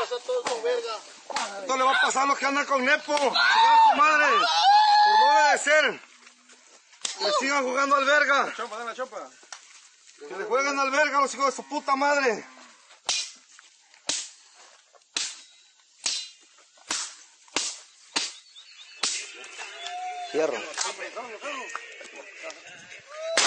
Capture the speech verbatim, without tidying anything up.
pasa todo eso, verga. Esto le va a pasar a los que andan con Nepo. Chingada su madre. Por no obedecer. Que sigan jugando al verga. La chopa, dale la chopa. Que le jueguen al verga a los hijos de su puta madre. Fierro.